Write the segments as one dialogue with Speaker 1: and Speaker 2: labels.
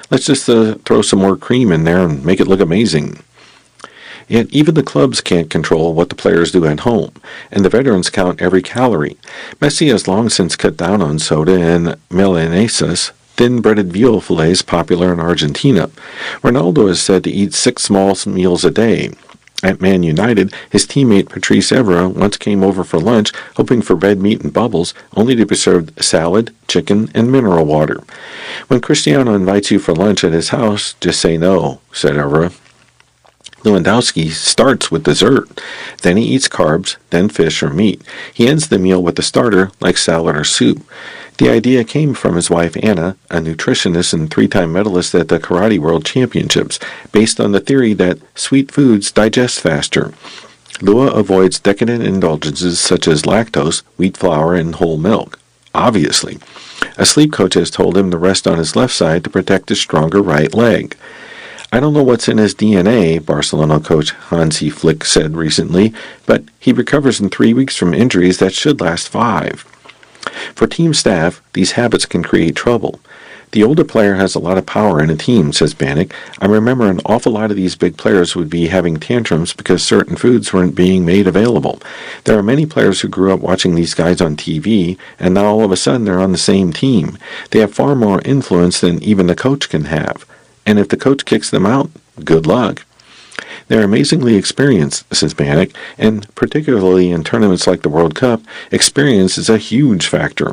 Speaker 1: Let's just throw some more cream in there and make it look amazing. Yet even the clubs can't control what the players do at home, and the veterans count every calorie. Messi has long since cut down on soda and milanesas, thin-breaded veal fillets popular in Argentina. Ronaldo is said to eat 6 small meals a day. At Man United, his teammate Patrice Evra once came over for lunch, hoping for red meat and bubbles, only to be served salad, chicken, and mineral water. When Cristiano invites you for lunch at his house, just say no, said Evra. Lewandowski starts with dessert. Then he eats carbs, then fish or meat. He ends the meal with a starter like salad or soup. The idea came from his wife Anna, a nutritionist and 3-time medalist at the Karate World Championships, based on the theory that sweet foods digest faster. Lua avoids decadent indulgences such as lactose, wheat flour, and whole milk. Obviously. A sleep coach has told him to rest on his left side to protect his stronger right leg. I don't know what's in his DNA, Barcelona coach Hansi Flick said recently, but he recovers in 3 weeks from injuries that should last 5. For team staff, these habits can create trouble. The older player has a lot of power in a team, says Bannock. I remember an awful lot of these big players would be having tantrums because certain foods weren't being made available. There are many players who grew up watching these guys on TV, and now all of a sudden they're on the same team. They have far more influence than even the coach can have. And if the coach kicks them out, good luck. They're amazingly experienced, says Bannock, and particularly in tournaments like the World Cup, experience is a huge factor.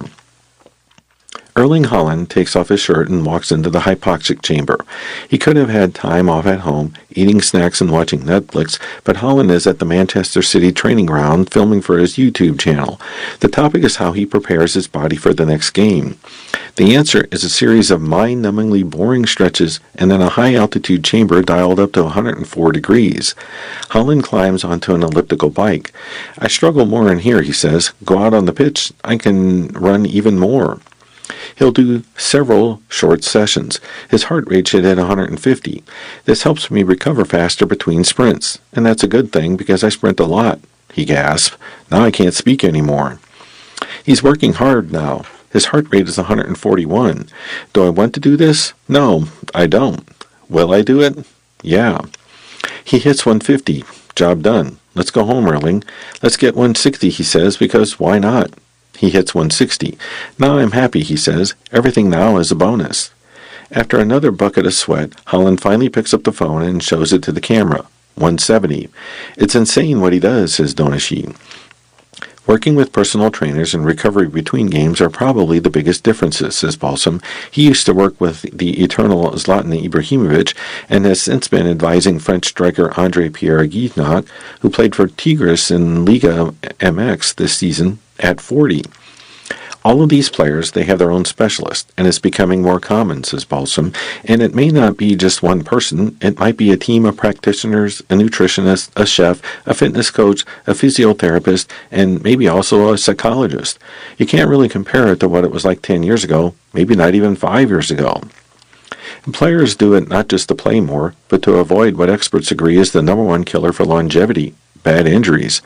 Speaker 1: Erling Haaland takes off his shirt and walks into the hypoxic chamber. He could have had time off at home, eating snacks and watching Netflix, but Haaland is at the Manchester City training ground filming for his YouTube channel. The topic is how he prepares his body for the next game. The answer is a series of mind-numbingly boring stretches and then a high-altitude chamber dialed up to 104 degrees. Haaland climbs onto an elliptical bike. I struggle more in here, he says. Go out on the pitch, I can run even more. He'll do several short sessions. His heart rate should hit 150. This helps me recover faster between sprints, and that's a good thing because I sprint a lot, he gasped. Now I can't speak anymore. He's working hard now. His heart rate is 141. Do I want to do this? No, I don't. Will I do it? Yeah. He hits 150. Job done. Let's go home, Erling. Let's get 160, he says, because why not? He hits 160. Now I'm happy, he says. Everything now is a bonus. After another bucket of sweat, Haaland finally picks up the phone and shows it to the camera. 170. It's insane what he does, says Donashi. Working with personal trainers and recovery between games are probably the biggest differences, says Balsam. He used to work with the eternal Zlatan Ibrahimovic and has since been advising French striker André Pierre Guignac, who played for Tigres in Liga MX this season, at 40. All of these players, they have their own specialist, and it's becoming more common, says Balsam, and it may not be just one person. It might be a team of practitioners, a nutritionist, a chef, a fitness coach, a physiotherapist, and maybe also a psychologist. You can't really compare it to what it was like 10 years ago, maybe not even 5 years ago. And players do it not just to play more, but to avoid what experts agree is the number one killer for longevity. Bad injuries.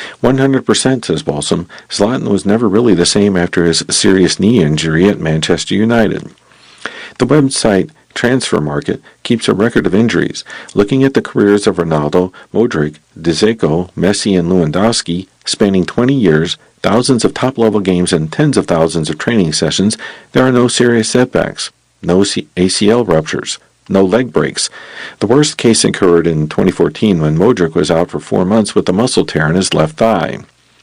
Speaker 1: 100%, says Balsam. Zlatan was never really the same after his serious knee injury at Manchester United. The website Transfer Market keeps a record of injuries. Looking at the careers of Ronaldo, Modric, Dzeko, Messi, and Lewandowski, spanning 20 years, thousands of top-level games, and tens of thousands of training sessions, there are no serious setbacks, no ACL ruptures, no leg breaks. The worst case occurred in 2014 when Modric was out for 4 months with a muscle tear in his left thigh.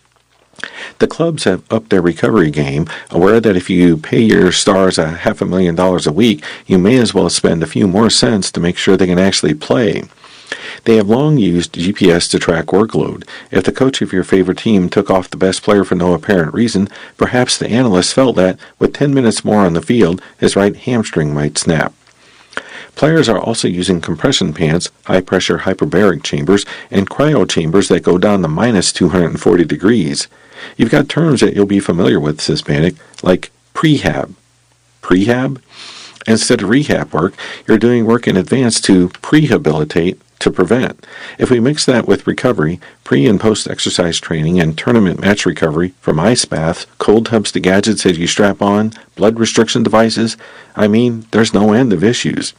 Speaker 1: The clubs have upped their recovery game, aware that if you pay your stars $500,000 a week, you may as well spend a few more cents to make sure they can actually play. They have long used GPS to track workload. If the coach of your favorite team took off the best player for no apparent reason, perhaps the analyst felt that, with 10 minutes more on the field, his right hamstring might snap. Players are also using compression pants, high-pressure hyperbaric chambers, and cryo chambers that go down to minus 240 degrees. You've got terms that you'll be familiar with, says Bannock, like prehab. Prehab? Instead of rehab work, you're doing work in advance to prehabilitate, to prevent. If we mix that with recovery, pre- and post-exercise training, and tournament match recovery, from ice baths, cold tubs to gadgets that you strap on, blood restriction devices, there's no end of issues.